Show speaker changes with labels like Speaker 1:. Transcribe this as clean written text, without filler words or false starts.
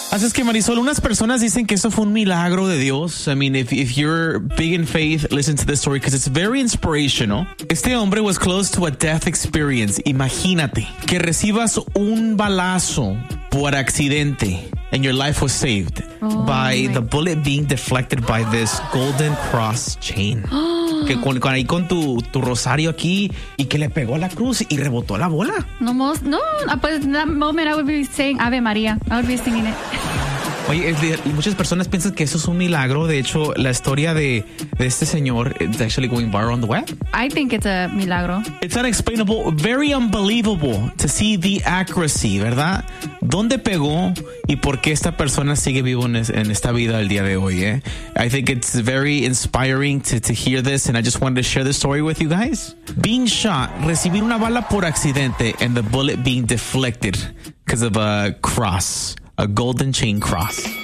Speaker 1: Así es que, Marisol, unas personas dicen que eso fue un milagro de Dios. I mean, if you're big in faith, listen to this story because it's very inspirational. Este hombre was close to a death experience. Imagínate que recibas un balazo por accidente and your life was saved by the bullet being deflected by this golden cross chain. Que con tu rosario aquí y que le pegó a la cruz y rebotó la bola.
Speaker 2: No, pues in that moment I would be saying Ave Maria. I would be singing it.
Speaker 1: Oye, muchas personas piensan que eso es un milagro. De hecho, la historia de este señor is actually going viral on the web.
Speaker 2: I think it's a milagro.
Speaker 1: It's unexplainable, very unbelievable to see the accuracy, ¿verdad? ¿Dónde pegó y por qué esta persona sigue vivo en esta vida el día de hoy? I think it's very inspiring to hear this, and I just wanted to share this story with you guys. Being shot, recibir una bala por accidente, and the bullet being deflected because of a cross. A golden chain cross.